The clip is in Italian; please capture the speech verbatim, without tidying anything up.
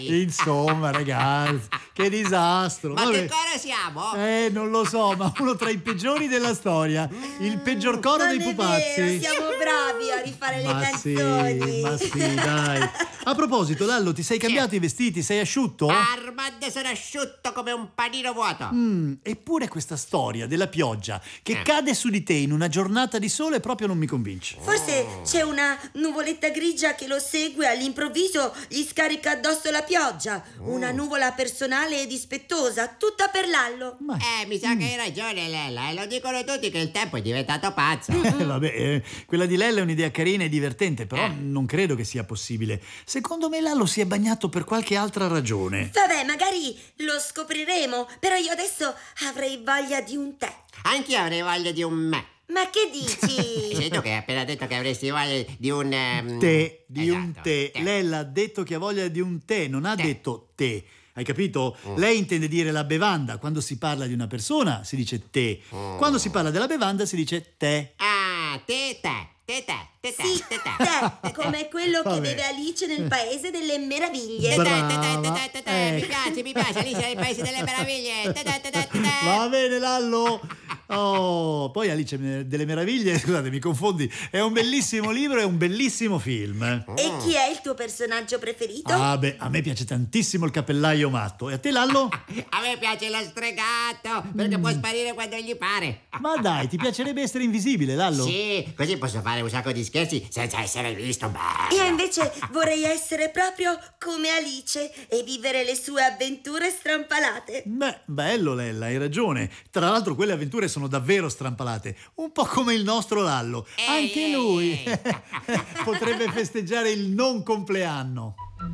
Insomma, ragazzi, che disastro. Ma Vabbè. che cosa siamo? Eh, non lo so, ma uno tra i peggiori della storia. Il peggior coro Non dei è pupazzi. vero, siamo bravi a rifare Ma le sì, canzoni. ma sì, dai. A proposito, Lallo, ti sei cambiato i vestiti? Sei asciutto? Armand, sono asciutto come un panino vuoto. Mm, eppure questa storia della pioggia che Eh. cade su di te in una giornata di sole proprio non mi convince. Forse c'è una nuvoletta grigia che lo segue, all'improvviso gli scarica addosso la pioggia. Una nuvola personale e dispettosa, tutta per Lallo. Ma Eh, mi sa che hai ragione, Lella, e lo dicono tutti che il tempo è diventato pazzo. Eh, vabbè, eh, quella di Lella è un'idea carina e divertente, però Eh. non credo che sia possibile. Secondo me Lallo si è bagnato per qualche altra ragione. Vabbè, magari lo scopriremo, però io adesso avrei voglia di un tè. Anch'io avrei voglia di un me. Ma che dici? Sei tu che hai appena detto che avresti voglia di un... ehm, Tè, di esatto, un tè. Lella ha detto che ha voglia di un tè, non ha Tè. detto tè. Hai capito? Mm. Lei intende dire la bevanda. Quando si parla di una persona si dice tè. Mm. Quando si parla della bevanda si dice tè. Ah, te, te, te, te, te, te, Sì, te, te. tè, come quello che Vabbè. beve Alice nel paese delle meraviglie. Te, te, Brava. te, te, te, te, te. Mi Ecco. piace, mi piace, Alice nel paese delle meraviglie. Te, te, te, te, te, te. Va bene, Lallo. Oh, poi Alice delle Meraviglie, scusate, mi confondi. È un bellissimo libro e un bellissimo film. E chi è il tuo personaggio preferito? Ah, beh, a me piace tantissimo il cappellaio matto. E a te, Lallo? A me piace lo stregato, perché può sparire quando gli pare. Ma dai, ti piacerebbe essere invisibile, Lallo? Sì, così posso fare un sacco di scherzi senza essere visto. Bello. Io invece vorrei essere proprio come Alice e vivere le sue avventure strampalate. Beh, bello, Lella, hai ragione. Tra l'altro quelle avventure sono davvero strampalate. Un po' come il nostro Lallo. Ehi, Anche ehi, lui ehi. potrebbe festeggiare il non compleanno.